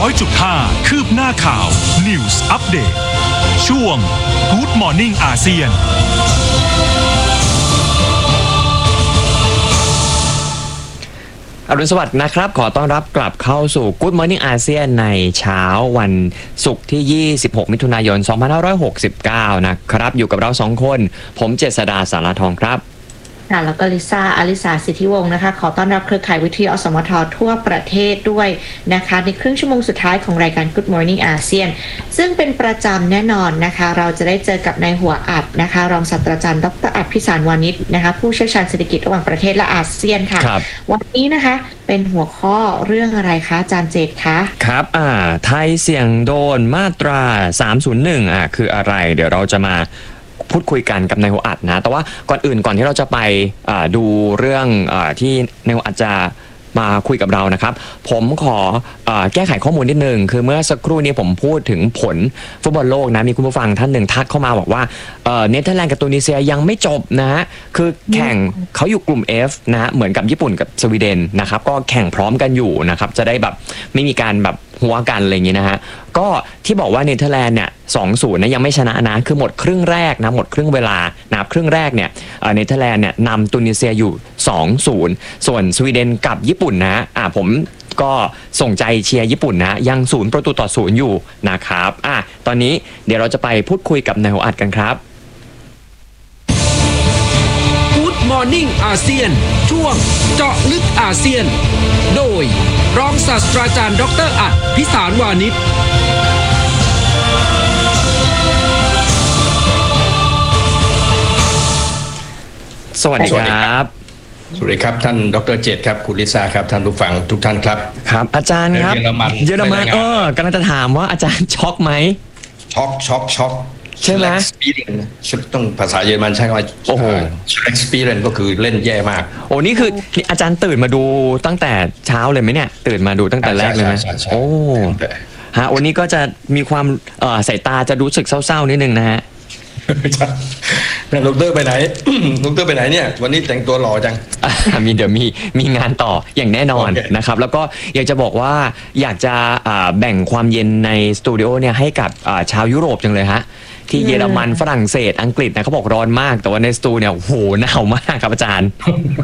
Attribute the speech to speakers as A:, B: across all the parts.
A: 100.5 คืบหน้าข่าว News Update ช่วง Good Morning อาเซียน
B: อรุณสวัสดิ์นะครับขอต้อนรับกลับเข้าสู่ Good Morning อาเซียนในเช้าวันศุกร์ที่ 26 มิถุนายน 2569 นะครับอยู่กับเรา2คนผมเจษฎาสารทองครับ
C: แล้วก็ลิซ่าอลิสาสิทธิวงศ์นะคะขอต้อนรับเครือข่ายวิทยุอสมททั่วประเทศด้วยนะคะในครึ่งชั่วโมงสุดท้ายของรายการ Good Morning อาเซียนซึ่งเป็นประจำแน่นอนนะคะเราจะได้เจอกับนายหัวอัดนะคะรองศาสตราจารย์ดร.อัดพิสารวานิชนะคะผู้เชี่ยวชาญเศรษฐกิจระหว่างประเทศและอาเซียนค่ะวันนี้นะคะเป็นหัวข้อเรื่องอะไรคะอาจารย์เจตคะ
B: ครับไทยเสี่ยงโดนมาตรา 301คืออะไรเดี๋ยวเราจะมาพูดคุยกันกับนายหัวอัดนะแต่ว่าก่อนที่เราจะไปดูเรื่องที่นายหัวอัดจะมาคุยกับเรานะครับผมขอแก้ไขข้อมูลนิดนึงคือเมื่อสักครู่นี้ผมพูดถึงผลฟุตบอลโลกนะมีคุณผู้ฟังท่านหนึ่งทักเข้ามาบอกว่าเนเธอร์แลนด์กับตูนิเซียยังไม่จบนะฮะคือแข่งเขาอยู่กลุ่ม F นะฮะเหมือนกับญี่ปุ่นกับสวีเดนนะครับก็แข่งพร้อมกันอยู่นะครับจะได้แบบไม่มีการแบบหัวกันอะไรอย่างงี้นะฮะก็ที่บอกว่าเนเธอร์แลนด์เนี่ย 2-0 นะยังไม่ชนะนะคือหมดครึ่งแรกนะหมดครึ่งเวลานะครับครึ่งแรกเนี่ยเนเธอร์แลนด์เนี่ยนำตูนิเซียอยู่ 2-0 ส่วนสวีเดนกับญี่ปุ่นนะผมก็ส่งใจเชียร์ญี่ปุ่นนะยัง0-0อยู่นะครับตอนนี้เดี๋ยวเราจะไปพูดคุยกับนายหัวอัดกันครับ
D: Good Morning อาเซียนช่วงเจาะลึกอาเซียนโดยรองศาสตราจารย์ดร.อัดพิสารวานิช
B: สวัสดีครับ
E: สวัสดีครับท่านดร.เจตครับคุณลิซ่าครับท่านผู้ฟังทุกท่านครับ
B: ครับอาจารย์ครับเยอรมันกำลังจะถามว่าอาจารย์ช็อกไหม
E: ช็อก
B: ใช่ไหม
E: ต้องภาษาเยอรมันใช่ไหม
B: โอ้โห
E: experience ก็คือเล่นแย่มาก
B: โอ้นี่คืออาจารย์ตื่นมาดูตั้งแต่เช้าเลยไหมเนี่ยตื่นมาดูตั้งแต่แรกเลยไหมโอ้ฮะวันนี้ก็จะมีความสายตาจะรู้สึกเศร้าๆนิดนึงนะฮะ
E: ดร.ไปไหนดร.ไปไหนเนี่ยวันนี้แต่งตัวหล่อจัง
B: เดี๋ยวมีงานต่ออย่างแน่นอนนะครับแล้วก็อยากจะบอกว่าอยากจะแบ่งความเย็นในสตูดิโอเนี่ยให้กับชาวยุโรปจังเลยฮะที่เยอรมันฝรั่งเศสอังกฤษนะเขาบอกร้อนมากแต่ว่าในสตูเนี่ยโหหนาวมากครับอาจารย์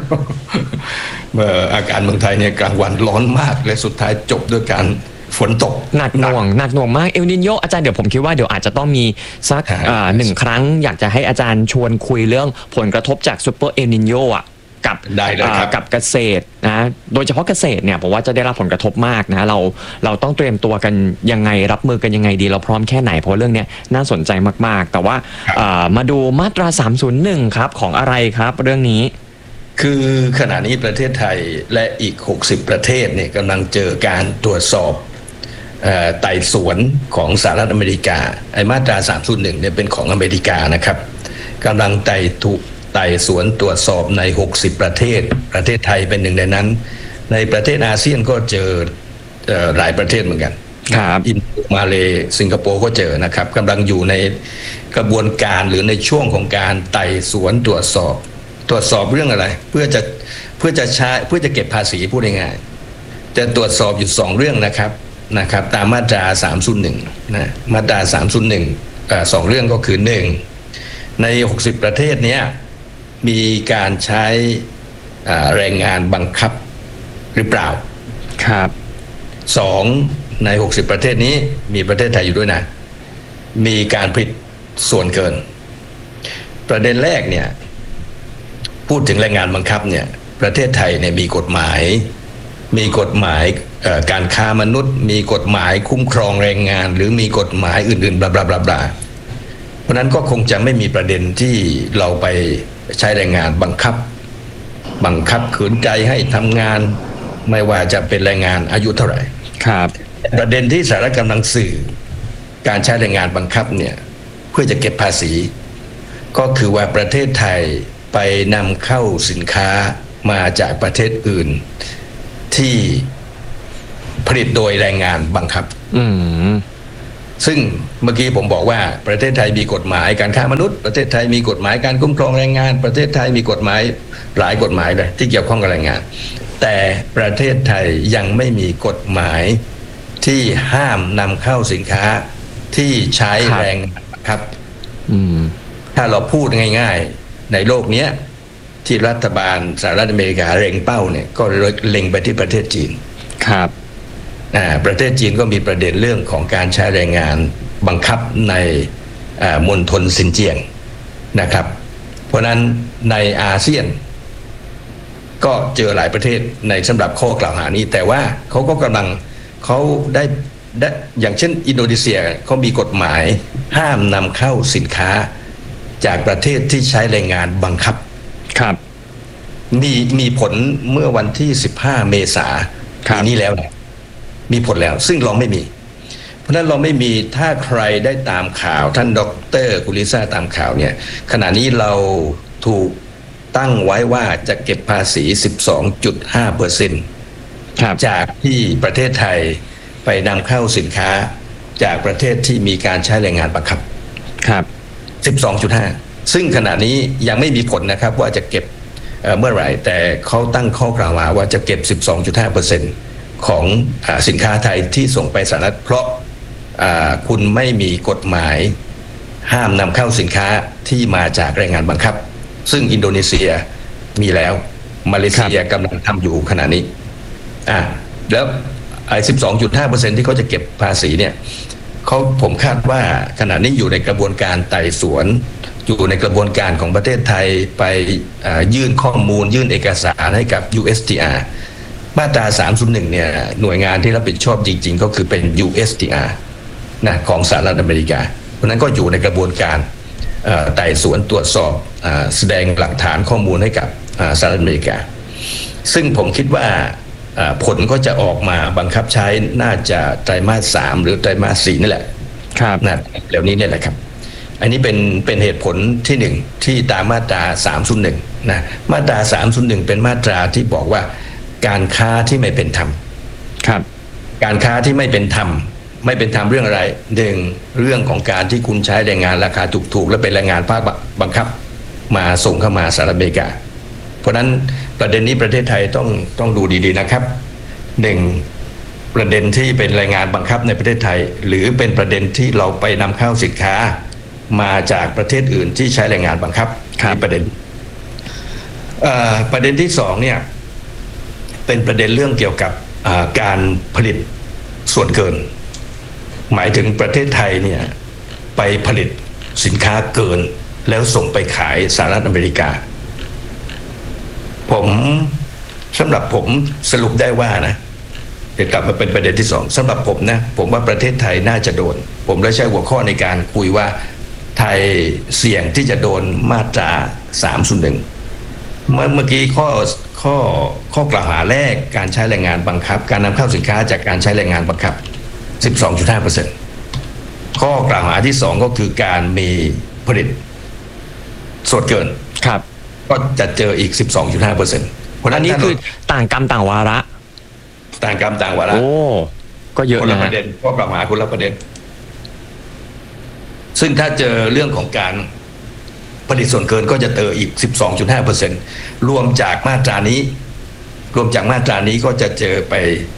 E: อากาศเมืองไทยเนี่ยกลางวันร้อนมากและสุดท้ายจบด้วยการฝนตก
B: หนักหน่วงมากเอลนิโญอาจารย์เดี๋ยวผมคิดว่าเดี๋ยวอาจจะต้องมีสัก1 ครั้งอยากจะให้อาจารย์ชวนคุยเรื่องผลกระทบจากซูเปอร์เอลนิโญกับเกษตรนะโดยเฉพาะเกษตรเนี่ยผมว่าจะได้รับผลกระทบมากนะเราต้องเตรียมตัวกันยังไงรับมือกันยังไงดีเราพร้อมแค่ไหนเพราะเรื่องนี้น่าสนใจมากๆแต่ว่ามาดูมาตรา 301 ครับของอะไรครับเรื่องนี้
E: คือขณะนี้ประเทศไทยและอีก60ประเทศเนี่ยกำลังเจอการตรวจสอบไต่สวนของสหรัฐอเมริกาไอ้มาตรา 301 เนี่ยเป็นของอเมริกานะครับกำลังไต่สวนตรวจสอบใน60ประเทศไทยเป็นหนึ่งในนั้นในประเทศอาเซียนก็เจอหลายประเทศเหมือนกัน
B: ครับ
E: อินโดมาเลสิงคโปร์ก็เจอนะครับกำลังอยู่ในกระบวนการหรือในช่วงของการไต่สวนตรวจสอบเรื่องอะไรเพื่อจะเก็บภาษีพูดง่ายๆจะตรวจสอบอยู่2เรื่องนะครับตามมาตรา 301 นะมาตรา 301 2เรื่องก็คือ1ใน60ประเทศเนี้ยมีการใช้แรงงานบังคับหรือเปล่า
B: ครับ
E: 2ใน60ประเทศนี้มีประเทศไทยอยู่ด้วยนะมีการผลิตส่วนเกินประเด็นแรกเนี่ยพูดถึงแรงงานบังคับเนี่ยประเทศไทยเนี่ยมีกฎหมายการค้ามนุษย์มีกฎหมายคุ้มครองแรงงานหรือมีกฎหมายอื่นๆบลาเพราะนั้นก็คงจะไม่มีประเด็นที่เราไปใช้แรงงานบังคับขืนใจให้ทำงานไม่ว่าจะเป็นแรงงานอายุเท่าไหร่
B: ครับ
E: ประเด็นที่สหรัฐกำลังสื่อการใช้แรงงานบังคับเนี่ยเพื่อจะเก็บภาษีก็คือว่าประเทศไทยไปนำเข้าสินค้ามาจากประเทศอื่นที่ผลิตโดยแรงงานบังคับซึ่งเมื่อกี้ผมบอกว่าประเทศไทยมีกฎหมายการค้ามนุษย์ประเทศไทยมีกฎหมายการคุ้มครองแรงงานประเทศไทยมีกฎหมายหลายกฎหมายเลยที่เกี่ยวข้องกับแรงงานแต่ประเทศไทยยังไม่มีกฎหมายที่ห้ามนำเข้าสินค้าที่ใช้แรงงานครับถ้าเราพูดง่ายๆในโลกนี้ที่รัฐบาลสหรัฐอเมริกาเล็งเป้าเนี่ยก็เล็งไปที่ประเทศจีน
B: ครับ
E: ประเทศจีนก็มีประเด็นเรื่องของการใช้แรงงานบังคับในมณฑลซินเจียงนะครับเพราะนั้นในอาเซียนก็เจอหลายประเทศในสำหรับข้อกล่าวหานี้แต่ว่าเขาก็กำลังเขาได้อย่างเช่นอินโดนีเซียเขามีกฎหมายห้ามนำเข้าสินค้าจากประเทศที่ใช้แรงงานบังคับ
B: ครับ
E: มีผลเมื่อวันที่15เมษายนปีนี้แล้วมีผลแล้วซึ่งเราไม่มีเพราะนั้นเราไม่มีถ้าใครได้ตามข่าวท่านดร.กุลิซ่าตามข่าวเนี่ยขณะนี้เราถูกตั้งไว้ว่าจะเก็บภาษี 12.5% จากที่ประเทศไทยไปนำเข้าสินค้าจากประเทศที่มีการใช้แรงงานบังคับ
B: ครับ
E: 12.5 ซึ่งขณะนี้ยังไม่มีผลนะครับว่าจะเก็บเมื่อไหร่แต่เขาตั้งข้อกล่าวหาว่าจะเก็บ 12.5% ของสินค้าไทยที่ส่งไปสหรัฐเพราะคุณไม่มีกฎหมายห้ามนำเข้าสินค้าที่มาจากแรงงานบังคับซึ่งอินโดนีเซียมีแล้วมาเลเซียกำลังทำอยู่ขณะนี้แล้ว12.5% ที่เขาจะเก็บภาษีเนี่ยผมคาดว่าขณะนี้อยู่ในกระบวนการไต่สวนอยู่ในกระบวนการของประเทศไทยไปยื่นข้อมูลยื่นเอกสารให้กับ USTR มาตรา301เนี่ยหน่วยงานที่รับผิดชอบจริงๆก็คือเป็น USTR นะของสหรัฐอเมริกาเพราะนั้นก็อยู่ในกระบวนการไต่สวนตรวจสอบแสดงหลักฐานข้อมูลให้กับสหรัฐอเมริกาซึ่งผมคิดว่าผลก็จะออกมาบังคับใช้น่าจะไตรมาส3หรือไตรมาส4นี่แหละ
B: ครับ
E: นะเดี๋ยวนี้เนี่ยแหละครับอันนี้เป็นเหตุผลที่1ที่ตามมาตรา301นะมาตรา301เป็นมาตราที่บอกว่าการค้าที่ไม่เป็นธรรม
B: ครับ
E: การค้าที่ไม่เป็นธรรมเรื่องอะไรเรื่องของการที่คุณใช้แรงงานราคาถูกๆและเป็นแรงงานภาคบังคับมาส่งเข้ามาสหรัฐอเมริกาเพราะนั้นประเด็นนี้ประเทศไทยต้องดูดีๆนะครับประเด็นที่เป็นแรงงานบังคับในประเทศไทยหรือเป็นประเด็นที่เราไปนำเข้าสินค้ามาจากประเทศอื่นที่ใช้แรงงานบังคับนี่ประเด็นที่2เนี่ยเป็นประเด็นเรื่องเกี่ยวกับการผลิตส่วนเกินหมายถึงประเทศไทยเนี่ยไปผลิตสินค้าเกินแล้วส่งไปขายสหรัฐอเมริกาสำหรับผมสรุปได้ว่านะเดี๋ยวกลับมาเป็นประเด็นที่2สำหรับผมนะผมว่าประเทศไทยน่าจะโดนผมเลยใช้หัวข้อในการคุยว่าไทยเสี่ยงที่จะโดนมาตรา301เมื่อกี้ข้อกล่าวหาแรกการใช้แรงงานบังคับการนำเข้าสินค้าจากการใช้แรงงานบังคับ 12.5% ข้อกล่าวหาที่2ก็คือการมีผลิตส่วนเกิน
B: ครับ
E: ก็จะเจออีก 12.5% เพราะนั้น
B: นี่คือต่างกรรมต่างวาระโอ้ก็เยอะนะคน
E: ละประเด็นข้อกล่าวหาคนละประเด็นซึ่งถ้าเจอเรื่องของการผลิตส่วนเกินก็จะเจออีก 12.5% รวมจากมาตรานี้ก็จะเจอไป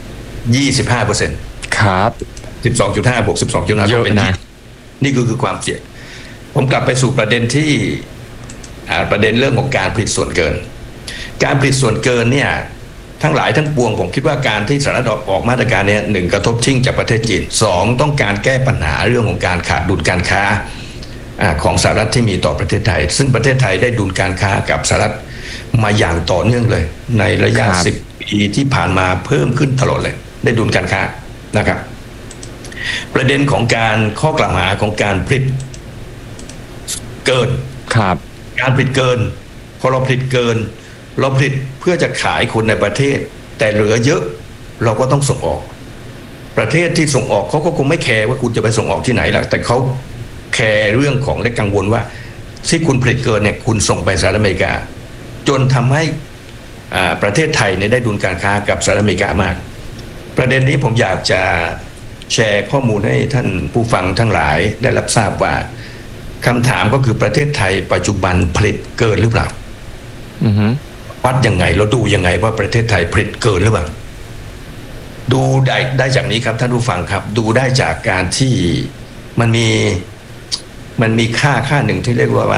E: 25%
B: ครับ
E: 12.5 บวก 12.5
B: เยอะนะ
E: นี่คือความเสี่ยงผมกลับไปสู่ประเด็นที่ประเด็นเรื่องของการผลิตส่วนเกินการผลิตส่วนเกินเนี่ยทั้งหลายทั้งปวงผมคิดว่าการที่สหรัฐออกมาตรการเนี่ย1กระทบชิ่งจากประเทศจีน2ต้องการแก้ปัญหาเรื่องของการขาดดุลการค้าของสหรัฐที่มีต่อประเทศไทยซึ่งประเทศไทยได้ดุลการค้ากับสหรัฐมาอย่างต่อเนื่องเลยในระยะ10 ปีที่ผ่านมาเพิ่มขึ้นตลอดเลยได้ดุลการค้านะครับประเด็นของการข้อกล่าวหาของการผลิตเกิน
B: ครับ
E: การผลิตเกินพอเราผลิตเกินเราผลิตเพื่อจะขายคนในประเทศแต่เหลือเยอะเราก็ต้องส่งออกประเทศที่ส่งออกเขาก็คงไม่แคร์ว่าคุณจะไปส่งออกที่ไหนล่ะแต่เขาแคร์เรื่องของและกังวลว่าที่คุณผลิตเกินเนี่ยคุณส่งไปสหรัฐอเมริกาจนทำให้ประเทศไทยเนี่ยได้ดุลการค้ากับสหรัฐอเมริกามากประเด็นนี้ผมอยากจะแชร์ข้อมูลให้ท่านผู้ฟังทั้งหลายได้รับทราบว่าคำถามก็คือประเทศไทยปัจจุบันผลิตเกินหรือเปล่าวัดยังไงเราดูยังไงว่าประเทศไทยผลิตเกินหรือเปล่าดูได้จากนี้ครับท่านผู้ฟังครับดูได้จากการที่มันมีค่าหนึ่งที่เรียกว่า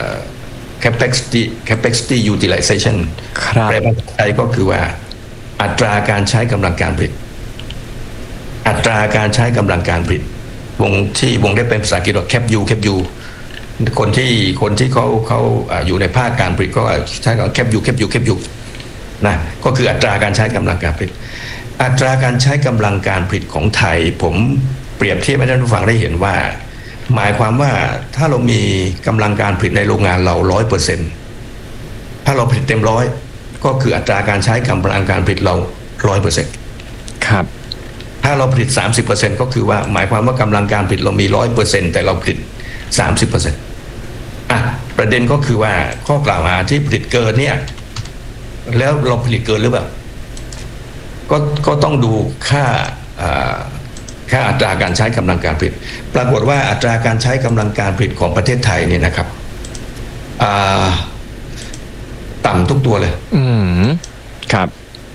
E: capacity utilization
B: ครับ
E: แปลเป็นไทยก็คือว่าอัตราการใช้กำลังการผลิตอัตราการใช้กำลังการผลิตวงได้เป็นภาษาอังกฤษว่า cap u คนที่เขาอยู่ในภาคการผลิตก็ใช้คำ cap u นะก็คืออัตราการใช้กำลังการผลิตอัตราการใช้กำลังการผลิตของไทยผมเปรียบเทียบให้ท่านผู้ฟังได้เห็นว่าหมายความว่าถ้าเรามีกำลังการผลิตในโรงงานเรา 100%ถ้าเราผลิตเต็มร้อยก็คืออัตราการใช้กำลังการผลิตเรา 100%
B: ครับ
E: ถ้าเราผลิต 30% ก็คือว่าหมายความว่ากำลังการผลิตเรามี 100% แต่เราผลิต 30%ประเด็นก็คือว่าข้อกล่าวหาที่ผลิตเกินเนี่ยแล้วเราผลิตเกินหรือเปล่าก็ต้องดูค่าอัตราการใช้กำลังการผลิตปรากฏว่าอัตราการใช้กำลังการผลิตของประเทศไทยเนี่ยนะครับต่ำทุกตัวเลย
B: ครับ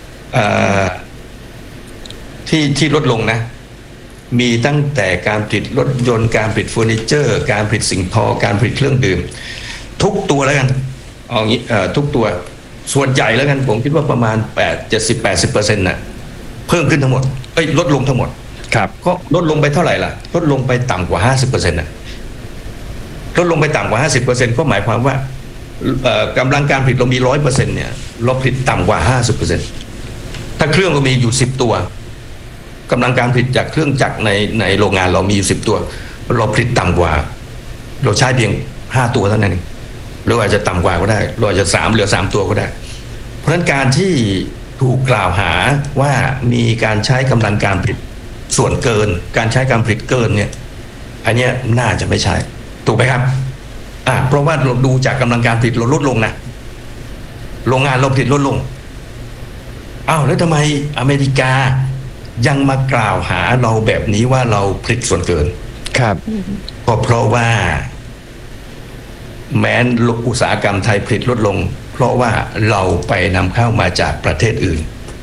E: ที่ลดลงนะมีตั้งแต่การผลิตรถยนต์การผลิตเฟอร์นิเจอร์การผลิตสิ่งทอการผลิตเครื่องดื่มทุกตัวแล้วกันเอางี้ทุกตัวส่วนใหญ่แล้วกันผมคิดว่าประมาณ 70-80% นะเพิ่มขึ้นทั้งหมดลดลงทั้งหมด
B: ครับ
E: ก็ลดลงไปเท่าไหร่ล่ะลดลงไปต่ำกว่า 50% นะลดลงไปต่ำกว่า 50% ก็หมายความว่ากำลังการผลิตเรามี 100% เนี่ยเราผลิตต่ำกว่า 50% ถ้าเครื่องเรามีอยู่10ตัวกำลังการผลิตจากเครื่องจักรในโรงงานเรามีอยู่10ตัวเราผลิตต่ำกว่าเราใช้เพียง5ตัวเท่านั้นเองหรืออาจจะต่ำกว่าก็ได้เราอาจจะเหลือ3ตัวก็ได้เพราะฉะนั้นการที่ถูกกล่าวหาว่ามีการใช้กำลังการผลิตส่วนเกินการใช้การผลิตเกินเนี่ยอันนี้น่าจะไม่ใช่ถูกไหมครับเพราะว่าเราดูจากกำลังการผลิตเราลดลงนะโรงงานเราผลิตลดลงแล้วทำไมอเมริกายังมากล่าวหาเราแบบนี้ว่าเราผลิตส่วนเกิน
B: ครับ
E: ก็เพราะว่าแม้อุตสาหกรรมไทยผลิตลดลงเพราะว่าเราไปนำเข้ามาจากประเทศอื่น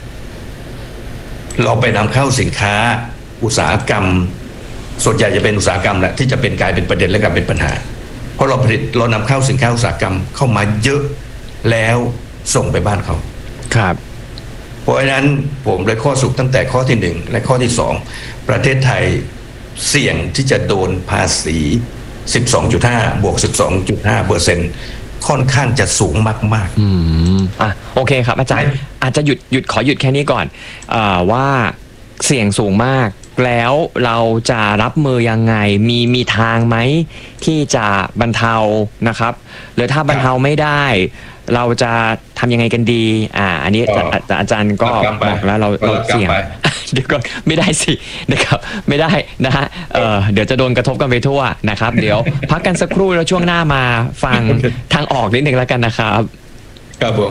E: เราไปนำเข้าสินค้าอุตสาหกรรมส่วนใหญ่จะเป็นอุตสาหกรรมแหละที่จะเป็นกลายเป็นประเด็นและกลายเป็นปัญหาเพราะเรานำเข้าสินค้าอุตสาหกรรมเข้ามาเยอะแล้วส่งไปบ้านเขา
B: ครับ
E: เพราะฉะนั้นผมเลยข้อสรุปตั้งแต่ข้อที่1และข้อที่2ประเทศไทยเสี่ยงที่จะโดนภาษี 12.5 บวก 12.5% ค่อนข้างจะสูงมาก
B: โอเคครับอาจารย์อาจจะขอหยุดแค่นี้ก่อนว่าเสี่ยงสูงมากแล้วเราจะรับมือยังไงมีทางไหมที่จะบรรเทานะครับหรือถ้าบรรเทาไม่ได้เราจะทำยังไงกันดีอันนี้อาจารย์ก็บอกแล้วเราเสี่ยงเดี๋ยวก่อนไม่ได้สินะครับไม่ได้นะฮะเดี๋ยวจะโดนกระทบกันไปทั่วนะครับเดี๋ยวพักกันสักครู่แล้วช่วงหน้ามาฟังทางออกนิดนึงแล้วกันนะครับ
E: ครับผม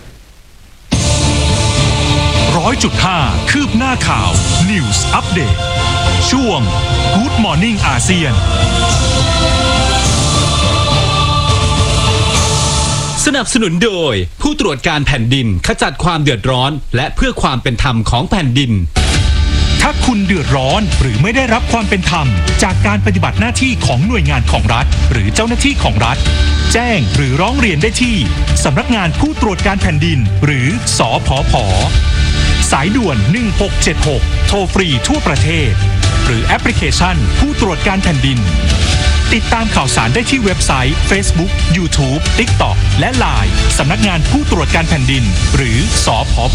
A: 100.5 คืบหน้าข่าว News Update ช่วง Good Morning อาเซียน
F: สนับสนุนโดยผู้ตรวจการแผ่นดินขจัดความเดือดร้อนและเพื่อความเป็นธรรมของแผ่นดิน
A: ถ้าคุณเดือดร้อนหรือไม่ได้รับความเป็นธรรมจากการปฏิบัติหน้าที่ของหน่วยงานของรัฐหรือเจ้าหน้าที่ของรัฐแจ้งหรือร้องเรียนได้ที่สำนักงานผู้ตรวจการแผ่นดินหรือสผผ.สายด่วน1676โทรฟรีทั่วประเทศหรือแอปพลิเคชันผู้ตรวจการแผ่นดินติดตามข่าวสารได้ที่เว็บไซต์ Facebook YouTube TikTok และ LINE สำนักงานผู้ตรวจการแผ่นดินหรือสผผ.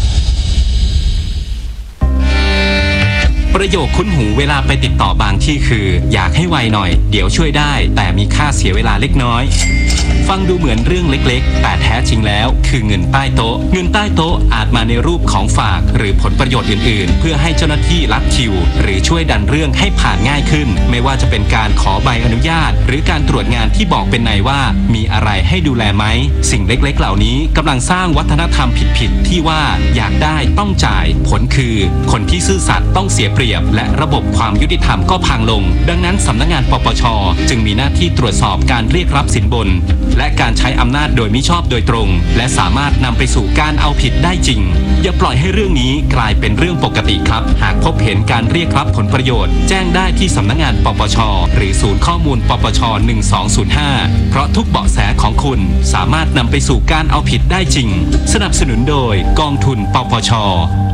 F: ประโยคคุ้นหูเวลาไปติดต่อบางที่คืออยากให้ไวหน่อยเดี๋ยวช่วยได้แต่มีค่าเสียเวลาเล็กน้อยฟังดูเหมือนเรื่องเล็กๆแต่แท้จริงแล้วคือเงินใต้โต๊ะเงินใต้โต๊ะอาจมาในรูปของฝากหรือผลประโยชน์อื่นๆเพื่อให้เจ้าหน้าที่ลัดคิวหรือช่วยดันเรื่องให้ผ่านง่ายขึ้นไม่ว่าจะเป็นการขอใบอนุญาตหรือการตรวจงานที่บอกเป็นในว่ามีอะไรให้ดูแลไหมสิ่งเล็กๆเหล่านี้กำลังสร้างวัฒนธรรมผิดๆที่ว่าอยากได้ต้องจ่ายผลคือคนที่ซื่อสัตย์ต้องเสียเปรียบยบและระบบความยุติธรรมก็พังลงดังนั้นสำนักงานปปชจึงมีหน้าที่ตรวจสอบการเรียกรับสินบนและการใช้อำนาจโดยมิชอบโดยตรงและสามารถนำไปสู่การเอาผิดได้จริงอย่าปล่อยให้เรื่องนี้กลายเป็นเรื่องปกติครับหากพบเห็นการเรียกรับผลประโยชน์แจ้งได้ที่สำนักงานปปชหรือศูนย์ข้อมูลปปช1205เพราะทุกเบาะแสของคุณสามารถนำไปสู่การเอาผิดได้จริงสนับสนุนโดยกองทุนปปช